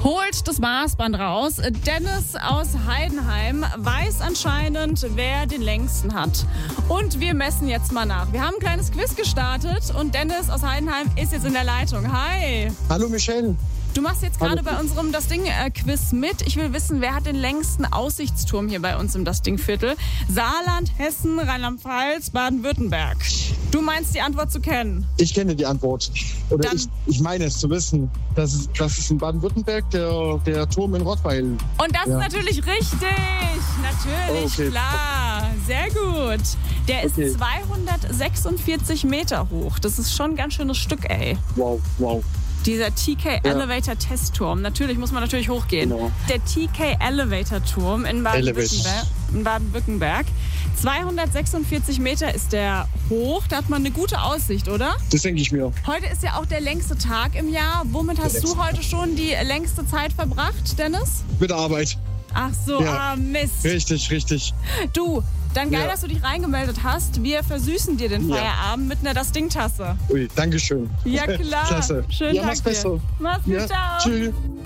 Holt das Maßband raus. Dennis aus Heidenheim weiß anscheinend, wer den längsten hat. Und wir messen jetzt mal nach. Wir haben ein kleines Quiz gestartet und Dennis aus Heidenheim ist jetzt in der Leitung. Hi. Hallo Michelle. Du machst jetzt gerade bei unserem Das Ding-Quiz mit. Ich will wissen, wer hat den längsten Aussichtsturm hier bei uns im Das Ding-Viertel? Saarland, Hessen, Rheinland-Pfalz, Baden-Württemberg. Du meinst die Antwort zu kennen? Ich kenne die Antwort. Oder ich meine es zu wissen. Das ist in Baden-Württemberg der Turm in Rottweil. Und das ist natürlich richtig. Natürlich, okay. Klar. Sehr gut. Der ist 246 Meter hoch. Das ist schon ein ganz schönes Stück, ey. Wow. Dieser TK Elevator Testturm. Natürlich muss man hochgehen. Genau. Der TK Elevator Turm in Baden-Württemberg. 246 Meter ist der hoch. Da hat man eine gute Aussicht, oder? Das denke ich mir. Heute ist ja auch der längste Tag im Jahr. Womit hast du heute schon die längste Zeit verbracht, Dennis? Mit der Arbeit. Ach so, Mist. Richtig. Du, dann geil, dass du dich reingemeldet hast. Wir versüßen dir den Feierabend mit einer Das-Ding-Tasse. Ui, dankeschön. Ja, klar. Klasse. Schönen Tag mach's dir. besser. Mach's gut, ciao. Tschüss.